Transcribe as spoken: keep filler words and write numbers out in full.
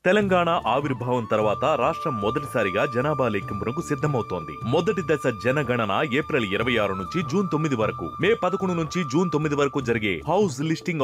తెలంగాణ ఆవిర్భావం తర్వాత రాష్ట్రం మొదటిసారిగా జనాభా లెక్కింపునకు సిద్ధమవుతోంది. మొదటి దశ జనగణన ఏప్రిల్ ఇరవై ఆరు నుంచి జూన్ తొమ్మిది వరకు, మే పదకొండు నుంచి జూన్ తొమ్మిది వరకు జరిగే హౌస్ లిస్టింగ్